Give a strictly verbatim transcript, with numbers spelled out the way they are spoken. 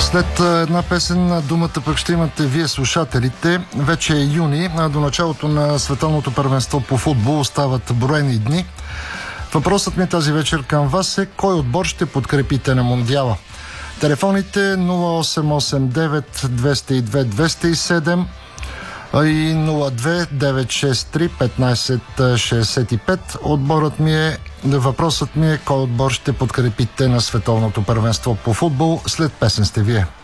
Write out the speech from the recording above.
След една песен думата пък ще имате вие слушателите. Вече е юни, а до началото на световното първенство по футбол остават броени дни. Въпросът ми тази вечер към вас е: кой отбор ще подкрепите на Мондиала? Телефоните нула осем осем девет двеста и две двеста и седем и нула две девет шест три петнайсет шейсет и пет. Отборът ми е, въпросът ми е: кой отбор ще подкрепите на световното първенство по футбол? След песен сте вие.